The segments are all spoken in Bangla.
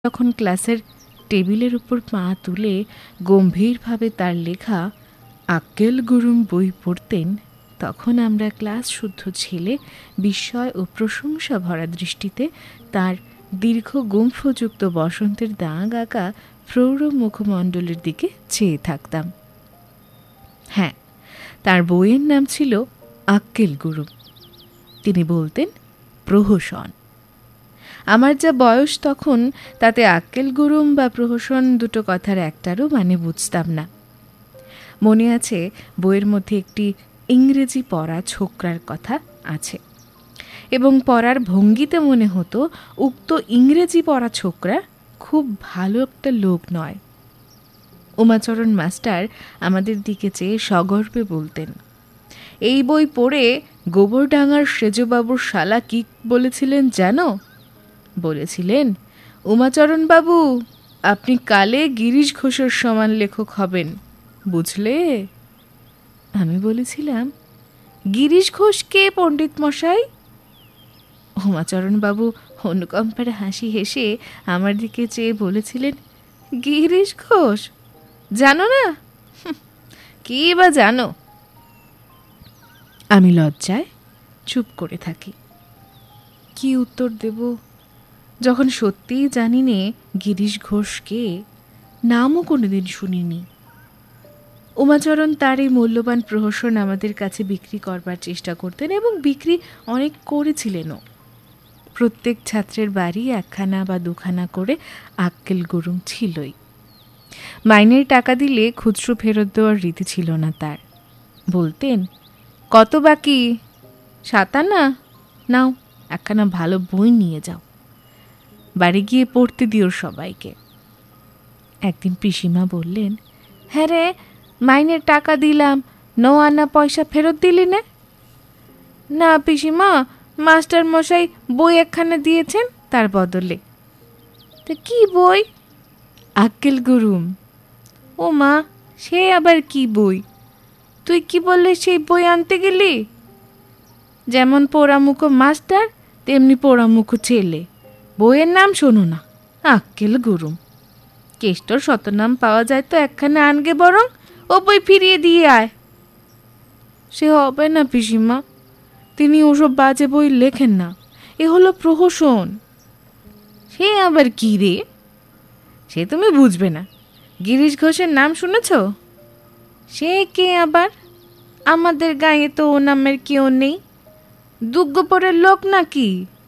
যখন ক্লাসের টেবিলের উপর পা তুলে গম্ভীরভাবে তার লেখা আক্কেল গুরুম বই পড়তেন, তখন আমরা ক্লাস শুদ্ধ ছেলে বিস্ময় ও প্রশংসা ভরা দৃষ্টিতে তার দীর্ঘ গুম্ফযুক্ত বসন্তের দাগ আঁকা প্রৌঢ় মুখমণ্ডলের দিকে চেয়ে থাকতাম। হ্যাঁ, তার বইয়ের নাম ছিল আক্কেল গুরুম। তিনি বলতেন প্রহসন। আমার যা বয়স তখন, তাতে আক্কেল গুরুম বা প্রহসন দুটো কথার একটারও মানে বুঝতাম না। মনে আছে, বইয়ের মধ্যে একটি ইংরেজি পড়া ছোকরার কথা আছে এবং পড়ার ভঙ্গিতে মনে হতো উক্ত ইংরেজি পড়া ছোকরা খুব ভালো একটা লোক নয়। উমাচরণ মাস্টার আমাদের দিকে চেয়ে সগর্বে বলতেন, এই বই পড়ে গোবরডাঙ্গার সেজবাবুর শালা কি বলেছিলেন জানো? বলেছিলেন, উমাচরণ বাবু, আপনি কালে গিরিশ ঘোষের সমান লেখক হবেন, বুঝলে? আমি বলেছিলাম, গিরিশ ঘোষ কে পণ্ডিত মশাই? উমাচরণ বাবু অনুকম্পার হাসি হেসে আমার দিকে চেয়ে বলেছিলেন, গিরিশ ঘোষ জানো না? কি বা জানো? আমি লজ্জায় চুপ করে থাকি। কি উত্তর দেব, যখন সত্যিই জানি নে গিরিশ ঘোষ কে, নামও কোনোদিন শুনিনি। উমাচরণ তার এই মূল্যবান প্রহসন আমাদের কাছে বিক্রি করবার চেষ্টা করতেন এবং বিক্রি অনেক করেছিলেনও। প্রত্যেক ছাত্রের বাড়ি একখানা বা দুখানা করে আক্কেল গুরুম ছিলই। মাইনের টাকা দিলে খুচরো ফেরত দেওয়ার রীতি ছিল না তার। বলতেন, কত বাকি? 7 আনা? নাও, একখানা ভালো বই নিয়ে যাও, বাড়ি গিয়ে পড়তে দিও সবাইকে। একদিন পিসিমা বললেন, হ্যাঁ রে, মাইনের টাকা দিলাম, 9 আনা পয়সা ফেরত দিলি না? না পিসিমা, মাস্টার মশাই বই একখানা দিয়েছেন তার বদলে। তা কি বই? আক্কেল গুরুম। ও মা, সে আবার কি বই? তুই কি বললে সেই বই আনতে গেলি? যেমন পোড়ামুখো মাস্টার তেমনি পোড়ামুখো ছেলে, বইয়ের নাম শোনো না, আক্কেল গুরুম। কেষ্টর শতনাম পাওয়া যায় তো একখানা আনগে, বরং ও বই ফিরিয়ে দিয়ে আয়। সে হবে না পিসিমা, তিনি ওসব বাজে বই লেখেন না, এ হলো প্রহসন। সে আবার কি রে? সে তুমি বুঝবে না। গিরিশ ঘোষের নাম শুনেছ? সে কে আবার? আমাদের গাঁয়ে তো ও নামের কেউ নেই। দুর্গপুরের লোক নাকি?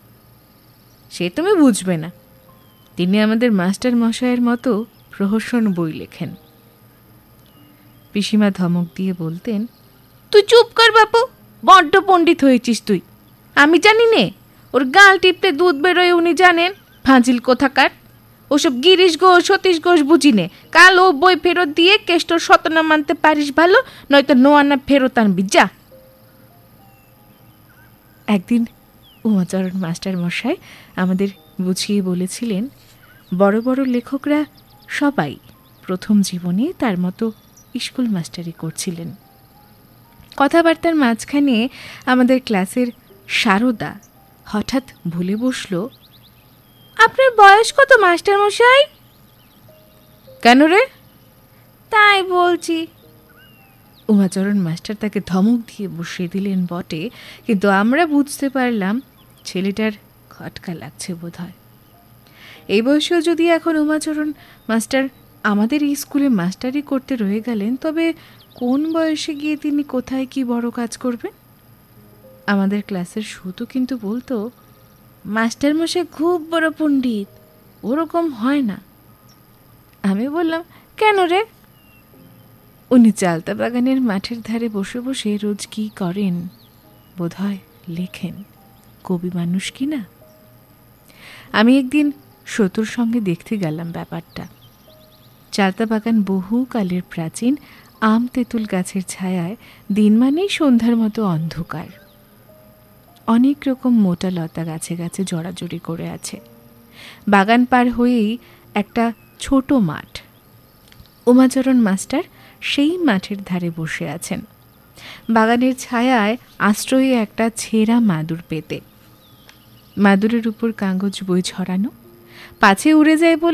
সে তুমি বুঝবে না। তিনি আমাদের মাস্টার মশাইয়ের মতো প্রহসন বই লেখেন। পিসিমা ধমক দিয়ে বলতেন, তুই চুপ কর বাপু, বড্ড পণ্ডিত হয়েছিস তুই। আমি জানি নে, ওর গাল টিপতে দুধ বেরোয় উনি জানেন, ফাজিল কোথাকার। ওসব গিরিশ ঘোষ সতীশ ঘোষ বুঝি নে। কাল ও বই ফেরত দিয়ে কেষ্টর শতনাম আনতে পারিস ভালো, নয়তো 9 আনা ফেরত আনবি যা। একদিন উমাচরণ মাস্টার মশাই আমাদের বুঝিয়ে বলেছিলেন, বড় বড় লেখকরা সবাই প্রথম জীবনে তার মতো স্কুল মাস্টারি করছিলেন। কথাবার্তার মাঝখানে আমাদের ক্লাসের সারদা হঠাৎ ভুলে বসল, আপনার বয়স কত মাস্টার মশাই? কেন রে? তাই বলছি। উমাচরণ মাস্টার তাকে ধমক দিয়ে বসিয়ে দিলেন বটে, কিন্তু আমরা বুঝতে পারলাম ছেলেটার খটকা লাগছে বোধ হয়। এই বয়সেও যদি এখন উমাচরণ মাস্টার আমাদের এই স্কুলে মাস্টারি করতে রয়ে গেলেন, তবে কোন বয়সে গিয়ে তিনি কোথায় কি বড় কাজ করবেন? আমাদের ক্লাসের সুতো কিন্তু বলতো, মাস্টার মশাই খুব বড় পণ্ডিত, ওরকম হয় না। আমি বললাম, কেন রে? উনি চালতা বাগানের মাঠের ধারে বসে বসে রোজ কি করেন? বোধহয় লেখেন। কবি মানুষ কি না? আমি একদিন সতুর সঙ্গে দেখতে গেলাম ব্যাপারটা। চালতা বাগান বহুকালের প্রাচীন আম তেঁতুল গাছের ছায়ায় দিন মানেই সন্ধ্যার মতো অন্ধকার। অনেক রকম মোটা লতা গাছে গাছে জড়াজড়ি করে আছে। বাগান পার হয়েই একটা ছোট মাঠ। উমাচরণ মাস্টার সেই মাঠের ধারে বসে আছেন, বাগানের ছায়ায় আশ্রয়ে একটা ছেঁড়া মাদুর পেতে। মাদুরের উপর কাগজ বই ছড়ানো, পাছে উড়ে যায় বলে